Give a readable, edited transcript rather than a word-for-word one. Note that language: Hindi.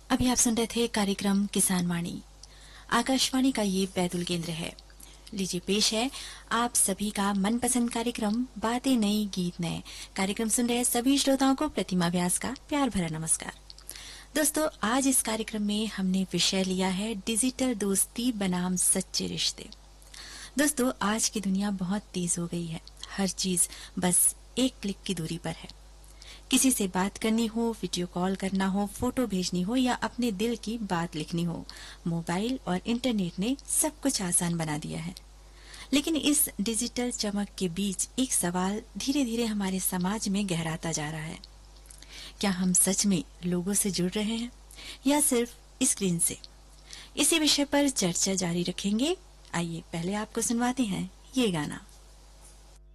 अभी आप सुन रहे थे कार्यक्रम किसान वाणी। आकाशवाणी का ये बैतूल केंद्र है। लीजिए पेश है आप सभी का मनपसंद कार्यक्रम बातें नई गीत नए। कार्यक्रम सुन रहे सभी श्रोताओं को प्रतिमा व्यास का प्यार भरा नमस्कार। दोस्तों, आज इस कार्यक्रम में हमने विषय लिया है डिजिटल दोस्ती बनाम सच्चे रिश्ते। दोस्तों, आज की दुनिया बहुत तेज हो गई है। हर चीज बस एक क्लिक की दूरी पर है। किसी से बात करनी हो, वीडियो कॉल करना हो, फोटो भेजनी हो या अपने दिल की बात लिखनी हो, मोबाइल और इंटरनेट ने सब कुछ आसान बना दिया है। लेकिन इस डिजिटल चमक के बीच एक सवाल धीरे धीरे हमारे समाज में गहराता जा रहा है। क्या हम सच में लोगों से जुड़ रहे हैं या सिर्फ स्क्रीन से? इसी विषय पर चर्चा जारी रखेंगे। आइए पहले आपको सुनवाते हैं ये गाना।